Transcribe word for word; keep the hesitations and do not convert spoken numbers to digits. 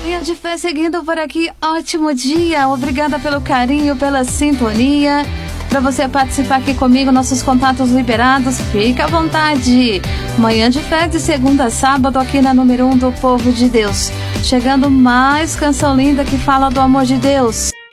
Manhã de Fé seguindo por aqui, ótimo dia, obrigada pelo carinho, pela sintonia. Para você participar aqui comigo, nossos contatos liberados, fica à vontade. Manhã de Fé de segunda a sábado aqui na número um do Povo de Deus. Chegando mais canção linda que fala do amor de Deus.